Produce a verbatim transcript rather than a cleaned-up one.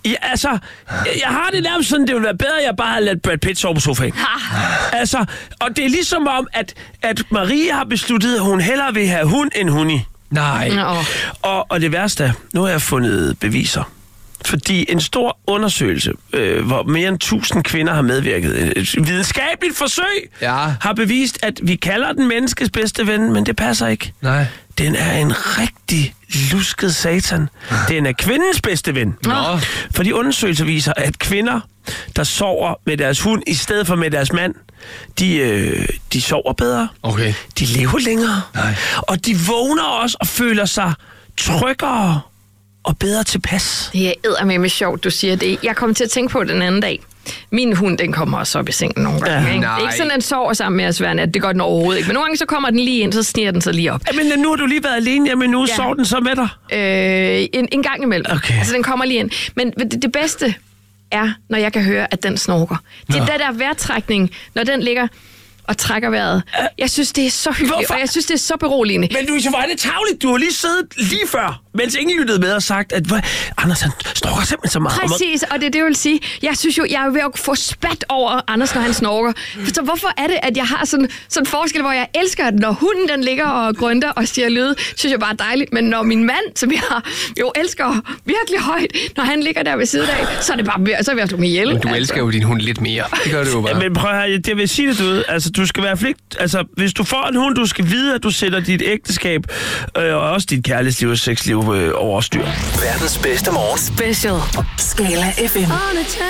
Ja, altså, jeg, jeg har det nærmest sådan, det ville være bedre, at jeg bare havde ladet Brad Pitt sove på sofaen. Altså, og det er ligesom om, at, at Marie har besluttet, at hun hellere vil have hund end hundi. Nej. Nå. Og, og det værste er, nu har jeg fundet beviser. Fordi en stor undersøgelse, øh, hvor mere end tusind kvinder har medvirket, et videnskabeligt forsøg, Ja. har bevist, at vi kalder den menneskes bedste ven, men det passer ikke. Nej. Den er en rigtig lusket satan. Den er kvindens bedste ven. Nå. Fordi undersøgelser viser, at kvinder, der sover med deres hund i stedet for med deres mand, de, øh, de sover bedre. Okay. De lever længere. Nej. Og de vågner også og føler sig tryggere og bedre tilpas. Det er eddermame sjovt, du siger det. Jeg kom til at tænke på den anden dag. Min hund, den kommer også op i sengen nogle gange. Ja, ikke? nej. Det er ikke sådan, at den sover sammen med os hver nat. Det gør den overhovedet ikke. Men nogle gange så kommer den lige ind, så sniger den sig lige op. Men nu har du lige været alene hjemme, nu Ja. sover den så med dig. Øh, en, en gang imellem. Okay. Altså, den kommer lige ind. Men det, det bedste er, når jeg kan høre, at den snorker. Det er Nå. den der vejrtrækning, når den ligger og trækker vejret. Jeg synes, det er så hyggeligt, Hvorfor? og jeg synes, det er så beroligende. Men Louise, hvor er det tavligt. Du har lige siddet lige før, mens ingen lyttede med og sagt, at hvor- Anders, han snorker simpelthen så meget. Præcis, og det er det, jeg vil sige. Jeg synes jo, jeg er ved at få spat over Anders, når han snorker. Så hvorfor er det, at jeg har sådan sådan en forskel, hvor jeg elsker, at når hunden den ligger og grønter og siger lyde, synes jeg bare er dejligt. Men når min mand, som jeg jo elsker virkelig højt, når han ligger der ved siden af, så er det bare, så er jeg ved at slå mig ihjel. Men du altså. elsker jo din hund lidt mere. Det gør du jo bare. Men prøv her, jeg vil sige det, du ved. Altså, du skal være flink. Altså, hvis du får en hund, du skal vide, at du sætter dit ægteskab øh, og også dit kærlighedsliv og sexliv øh, over styr. Verdens bedste morgen. Special. Skala F M.